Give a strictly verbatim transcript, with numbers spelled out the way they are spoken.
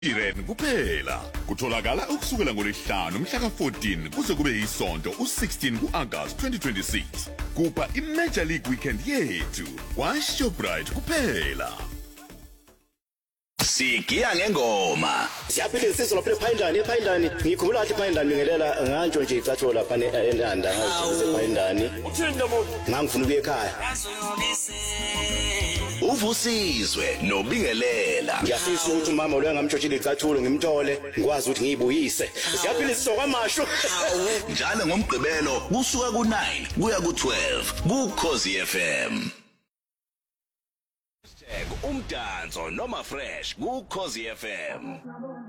Iren kuphela kutholakala ukusukela ngolesihlanu mhla ka fourteen kuze kube isonto u sixteen kuAugust twenty twenty-six kuba iMajor League Weekend yethu kwaShoprite kuphela. Sigiya ngengoma siyaphila sisizwe lapha ePhayindani ePhayindani ngikhumbula kahle ePhayindani ngingelela ngantsho nje icatho lapha eNdanda ngase ePhayindani uthini umuntu ngangifuna ukuya ekhaya uvusizwe nobingelela ngiyafisa ukuthi umama lo ngamtshotshile icathulo ngimthole ngikwazi ukuthi ngiyibuyise siyaphila sisizwe kwamasho njalo ngomgqibelo kusuka ku nine kuya ku twelve kuKhosi F M. Umdanso noma fresh kuKhosi F M.